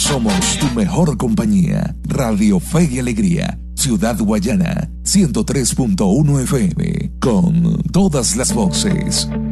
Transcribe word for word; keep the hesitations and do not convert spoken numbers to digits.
Somos tu mejor compañía. Radio Fe y Alegría, Ciudad Guayana, ciento tres punto uno F M, con todas las voces.